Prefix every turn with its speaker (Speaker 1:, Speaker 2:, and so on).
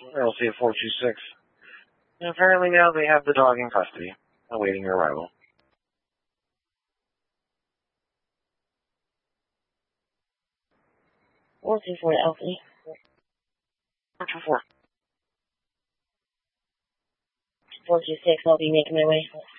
Speaker 1: LC at 426. And apparently now they have the dog in custody, awaiting your arrival.
Speaker 2: 424 LC.
Speaker 1: 424.
Speaker 2: 426, I'll be making my way.